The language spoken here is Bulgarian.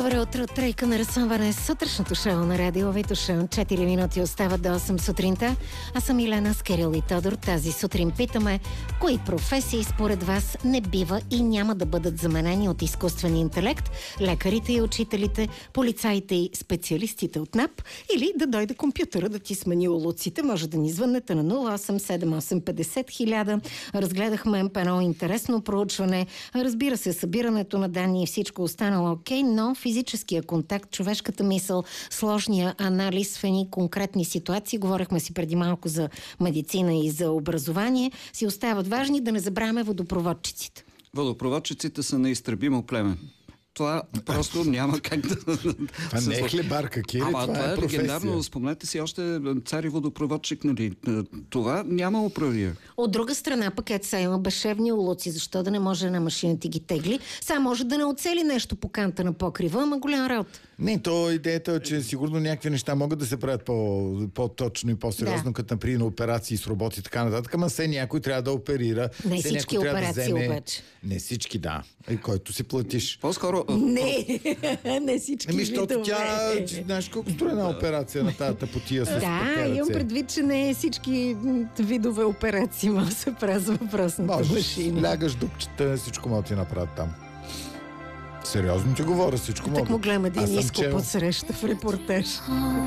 Добро утро, тройка на разсъмване. Сутрешното шоу на Радио Витоша. 4 минути остават до 8 сутринта. Аз съм Илена с Кирил и Тодор. Тази сутрин питаме, кои професии според вас не бива и няма да бъдат заменени от изкуствен интелект? Лекарите и учителите, полицаите и специалистите от НАП, или да дойде компютъра да ти смени улуците? Може да ни звъннете на 087850 000. Разгледахме едно интересно проучване. Разбира се, събирането на данни и всичко останало окей, но физическия контакт, човешката мисъл, сложния анализ в едни конкретни ситуации, говорихме си преди малко за медицина и за образование, си остават важни. Да не забравяме водопроводчиците. Водопроводчиците са неизтребимо племе. Това просто няма как да... Това не е хлебарка, Кири, това е професия. Легендарно. Спомнете си още цари водопроводчик, нали? Това няма оправия. От друга страна пък са има бешевни улуци. Защо да не може на машина ти ги тегли? Сега може да не оцели нещо по канта на покрива, ама голям работа. Не, то идеята е, че сигурно някакви неща могат да се правят по-точно и по-сериозно, като например операции с роботи и така нататък, ама все някой трябва да оперира. Не всички операции обаче. Не всички, да. И който си платиш. По-скоро... Не всички защото тя, знаеш колко стройна операция на тази тъпотия с да, имам предвид, че не всички видове операции може да се правят с въпросната машина. Лягаш дупчета, всичко може да ти направят там. Сериозно ти говоря, всичко мога. Так му гледам един изкуп от среща в репортаж.